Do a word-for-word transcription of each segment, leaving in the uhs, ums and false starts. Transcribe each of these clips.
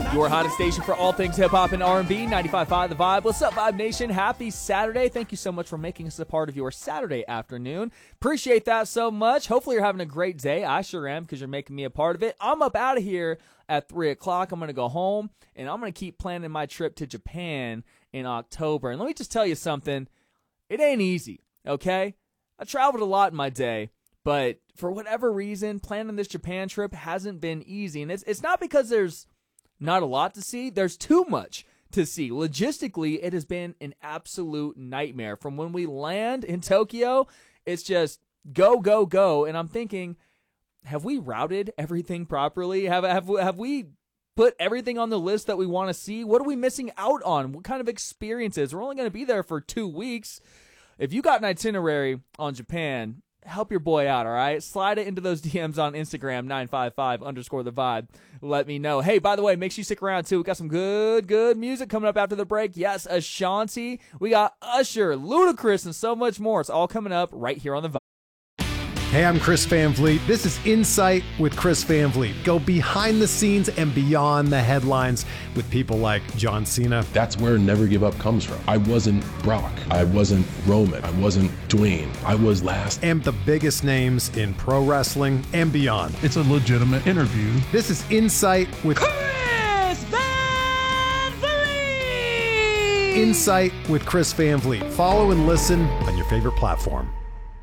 Your hottest station for all things hip-hop and R and B, ninety-five point five The Vibe. What's up, Vibe Nation? Happy Saturday. Thank you so much for making us a part of your Saturday afternoon. Appreciate that so much. Hopefully you're having a great day. I sure am, because you're making me a part of it. I'm up out of here at three o'clock. I'm going to go home, and I'm going to keep planning my trip to Japan in October. And let me just tell you something. It ain't easy, okay? I traveled a lot in my day, but for whatever reason, planning this Japan trip hasn't been easy. And it's, it's not because there's not a lot to see. There's too much to see. Logistically, it has been an absolute nightmare. From when we land in Tokyo, it's just go, go, go. And I'm thinking, have we routed everything properly? Have, have, have we put everything on the list that we want to see? What are we missing out on? What kind of experiences? We're only going to be there for two weeks. If you got an itinerary on Japan, help your boy out, all right? Slide it into those D Ms on Instagram, nine five five underscore the vibe. Let me know. Hey, by the way, make sure you stick around, too. We got some good, good music coming up after the break. Yes, Ashanti. We got Usher, Ludacris, and so much more. It's all coming up right here on the Vibe. Hey, I'm Chris Van Vliet. This is Insight with Chris Van Vliet. Go behind the scenes and beyond the headlines with people like John Cena. That's where Never Give Up comes from. I wasn't Brock. I wasn't Roman. I wasn't Dwayne. I was last. And the biggest names in pro wrestling and beyond. It's a legitimate interview. This is Insight with Chris Van Vliet. Insight with Chris Van Vliet. Follow and listen on your favorite platform.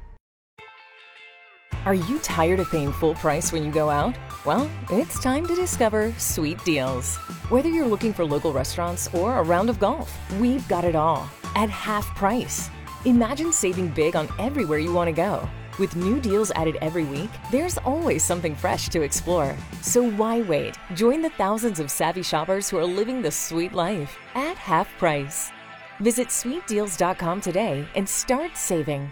Are you tired of paying full price when you go out? Well, it's time to discover Sweet Deals. Whether you're looking for local restaurants or a round of golf, we've got it all at half price. Imagine saving big on everywhere you want to go. With new deals added every week, there's always something fresh to explore. So why wait? Join the thousands of savvy shoppers who are living the sweet life at half price. Visit sweet deals dot com today and start saving.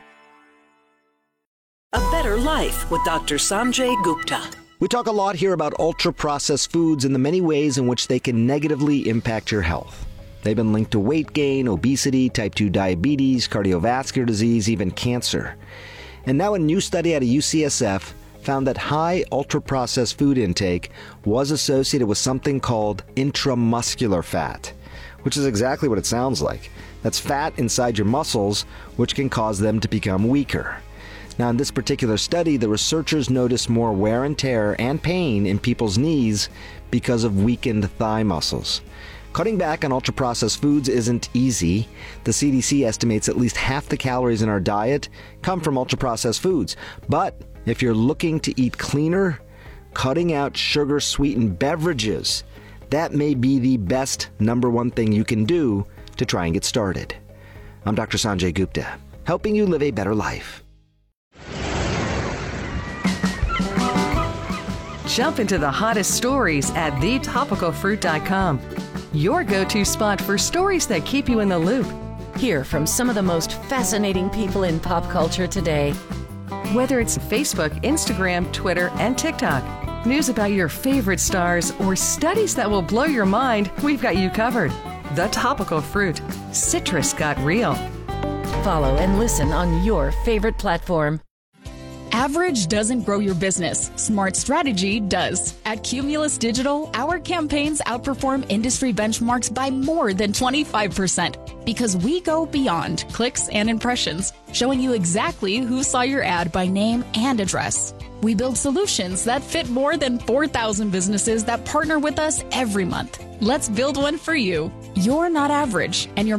A Better Life with Doctor Sanjay Gupta. We talk a lot here about ultra-processed foods and the many ways in which they can negatively impact your health. They've been linked to weight gain, obesity, type two diabetes, cardiovascular disease, even cancer. And now a new study out of U C S F found that high ultra-processed food intake was associated with something called intramuscular fat, which is exactly what it sounds like. That's fat inside your muscles, which can cause them to become weaker. Now, in this particular study, the researchers noticed more wear and tear and pain in people's knees because of weakened thigh muscles. Cutting back on ultra-processed foods isn't easy. The C D C estimates at least half the calories in our diet come from ultra-processed foods. But if you're looking to eat cleaner, cutting out sugar-sweetened beverages, that may be the best number one thing you can do to try and get started. I'm Doctor Sanjay Gupta, helping you live a better life. Jump into the hottest stories at the topical fruit dot com. Your go-to spot for stories that keep you in the loop. Hear from some of the most fascinating people in pop culture today. Whether it's Facebook, Instagram, Twitter, and TikTok, news about your favorite stars, or studies that will blow your mind, we've got you covered. The Topical Fruit. Citrus got real. Follow and listen on your favorite platform. Average doesn't grow your business. Smart strategy does. At Cumulus Digital, our campaigns outperform industry benchmarks by more than twenty-five percent because we go beyond clicks and impressions, showing you exactly who saw your ad by name and address. We build solutions that fit more than four thousand businesses that partner with us every month. Let's build one for you. You're not average, and your